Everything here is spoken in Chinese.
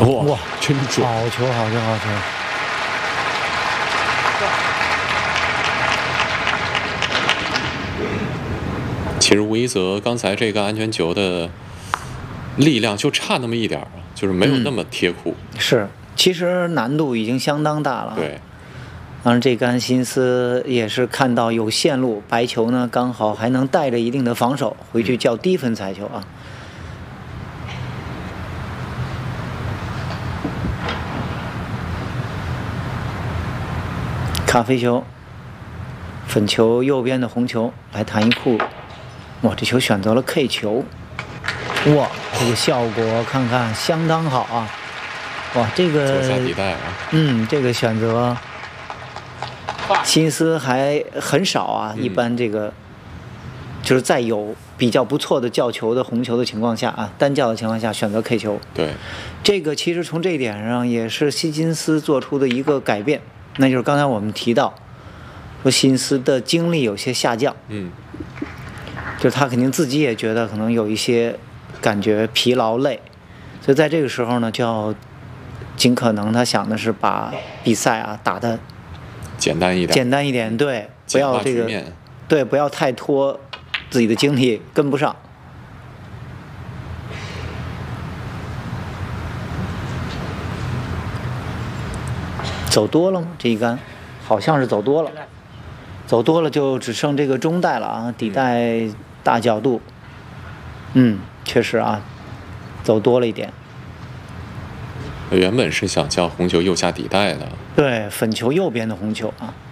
哇，真准！ 好球，好球，好球！ 其实吴一泽刚才这个安全球的力量就差那么一点啊，就是没有那么贴库。 是，其实难度已经相当大了。 对。 当然，这杆辛斯也是看到有线路，白球呢刚好还能带着一定的防守，回去叫低分彩球啊。咖啡球，粉球右边的红球来弹一库，哇，这球选择了 K 球，哇，这个效果看看相当好啊，哇，这个左下底带啊， 这个选择辛斯还很少啊，一般这个就是在有比较不错的叫球的红球的情况下啊，单叫的情况下选择 K 球， 对， 这个其实从这一点上也是辛斯做出的一个改变。那就是刚才我们提到，说辛斯的精力有些下降，就他肯定自己也觉得可能有一些感觉疲劳累，所以在这个时候呢，就要尽可能他想的是把比赛啊打得简单一点， 对，不要这个，对，不要太拖自己的精力跟不上。走多了吗？这一杆好像是走多了，走多了就只剩这个中带了啊，底带大角度，确实啊，走多了一点。 原本是想叫红球右下底带的， 对，粉球右边的红球啊。